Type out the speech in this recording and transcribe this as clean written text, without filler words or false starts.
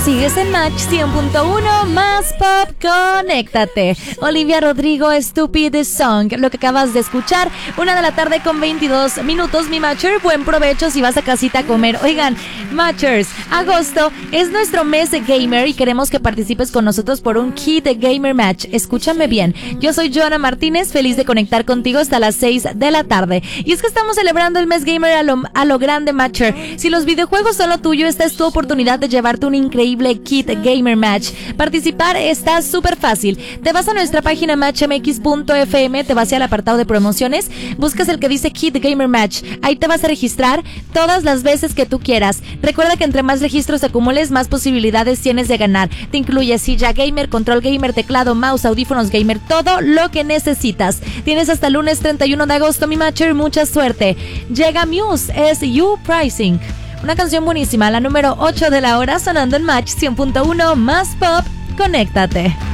Sigues en Match 100.1 más pop, conéctate. Olivia Rodrigo, Stupid Song, lo que acabas de escuchar, 1:22 p.m, mi Matcher, buen provecho si vas a casita a comer. Oigan, Matchers, agosto es nuestro mes de gamer y queremos que participes con nosotros por un kit de Gamer Match. Escúchame bien, yo soy Joana Martínez, feliz de conectar contigo hasta las 6 de la tarde. Y es que estamos celebrando el mes gamer a lo grande, Matcher. Si los videojuegos son lo tuyo, esta es tu oportunidad de llevarte un increíble kit Gamer Match. Participar está súper fácil. Te vas a nuestra página matchmx.fm, te vas al apartado de promociones, buscas el que dice Kit Gamer Match. Ahí te vas a registrar todas las veces que tú quieras. Recuerda que entre más registros acumules, más posibilidades tienes de ganar. Te incluye silla gamer, control gamer, teclado, mouse, audífonos gamer, todo lo que necesitas. Tienes hasta el lunes 31 de agosto, mi Matcher. Mucha suerte. Llega Muse, es You Pricing. Una canción buenísima, la número 8 de la hora, sonando en Match 100.1 más pop. Conéctate.